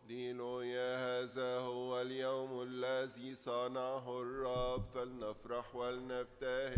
هللويا. هذا هو اليوم الذي صنعه الرب، فلنفرح ولنبتهج